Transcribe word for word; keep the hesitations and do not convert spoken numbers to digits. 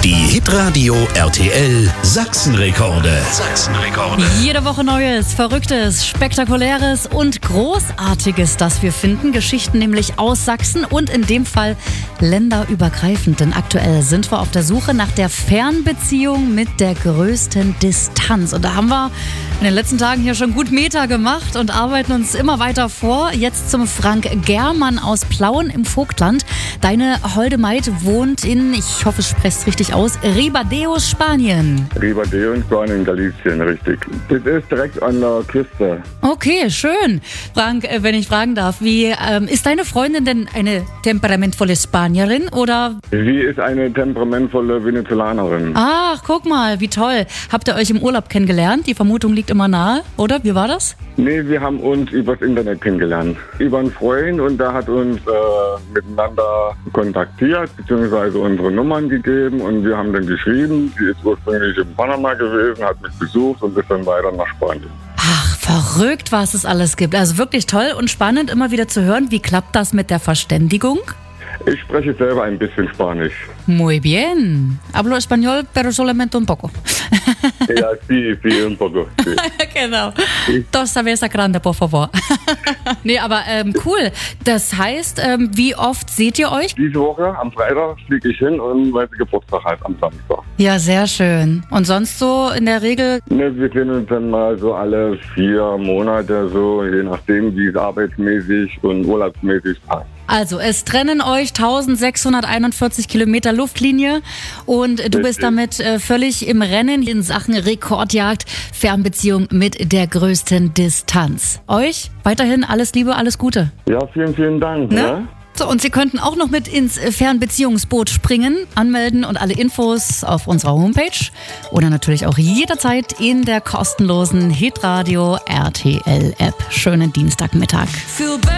Die Hitradio R T L Sachsenrekorde. Sachsenrekorde. Jede Woche Neues, Verrücktes, Spektakuläres und Großartiges, das wir finden. Geschichten nämlich aus Sachsen und in dem Fall länderübergreifend. Denn aktuell sind wir auf der Suche nach der Fernbeziehung mit der größten Distanz. Und da haben wir in den letzten Tagen hier schon gut Meter gemacht und arbeiten uns immer weiter vor. Jetzt zum Frank Germann aus Plauen im Vogtland. Deine holde Maid wohnt in, ich hoffe, es spricht es richtig aus, Ribadeo, Spanien. Ribadeo in Spanien, Galicien, richtig. Das ist direkt an der Küste. Okay, schön. Frank, äh, wenn ich fragen darf, wie ähm, ist deine Freundin denn eine temperamentvolle Spanierin oder? Sie ist eine temperamentvolle Venezolanerin. Ach, guck mal, wie toll. Habt ihr euch im Urlaub kennengelernt? Die Vermutung liegt immer nahe, oder? Wie war das? Nee, wir haben uns übers Internet kennengelernt. Über einen Freund, und der hat uns äh, miteinander kontaktiert, beziehungsweise unsere Nummern gegeben, und wir haben dann geschrieben. Sie ist ursprünglich in Panama gewesen, hat mich besucht und ist dann weiter nach Spanien. Ach, verrückt, was es alles gibt. Also wirklich toll und spannend, immer wieder zu hören. Wie klappt das mit der Verständigung? Ich spreche selber ein bisschen Spanisch. Muy bien. Hablo español, pero solamente un poco. Ja, sí, sí, un poco. Sí. Genau. Dos cerveza grande, por favor. Nee, aber ähm, cool. Das heißt, ähm, wie oft seht ihr euch? Diese Woche, am Freitag, fliege ich hin, und weil sie Geburtstag hat am Samstag. Ja, sehr schön. Und sonst so in der Regel? Ne, wir sehen uns dann mal so alle vier Monate, so je nachdem, wie es arbeitsmäßig und urlaubsmäßig passt. Also, es trennen euch eintausendsechshunderteinundvierzig Kilometer Luftlinie und du bist damit äh, völlig im Rennen in Sachen Rekordjagd, Fernbeziehung mit der größten Distanz. Euch weiterhin alles Liebe, alles Gute. Ja, vielen, vielen Dank. Ne? Ne? So, und Sie könnten auch noch mit ins Fernbeziehungsboot springen, anmelden und alle Infos auf unserer Homepage oder natürlich auch jederzeit in der kostenlosen Hitradio R T L App. Schönen Dienstagmittag.